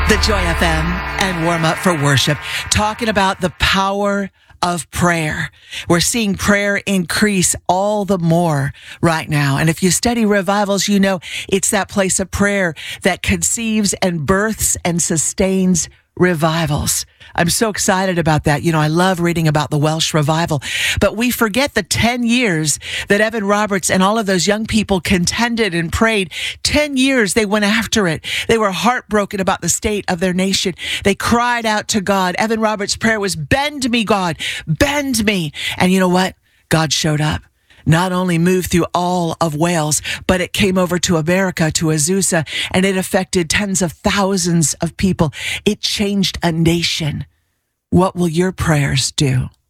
The Joy FM and Warm Up for Worship, talking about the power of prayer. We're seeing prayer increase all the more right now. And if you study revivals, you know it's that place of prayer that conceives and births and sustains revivals. I'm so excited about that. You know, I love reading about the Welsh revival, but we forget the 10 years that Evan Roberts and all of those young people contended and prayed. 10 years they went after it. They were heartbroken about the state of their nation. They cried out to God. Evan Roberts' prayer was, "Bend me, God, bend me." And you know what? God showed up. Not only moved through all of Wales, but it came over to America, to Azusa, and it affected tens of thousands of people. It changed a nation. What will your prayers do?